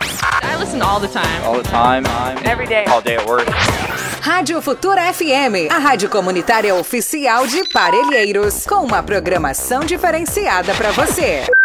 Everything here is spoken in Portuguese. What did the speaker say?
I listen all the time. All the time. Every day. All day at work. Rádio Futura FM, a rádio comunitária oficial de Parelheiros, com uma programação diferenciada para você.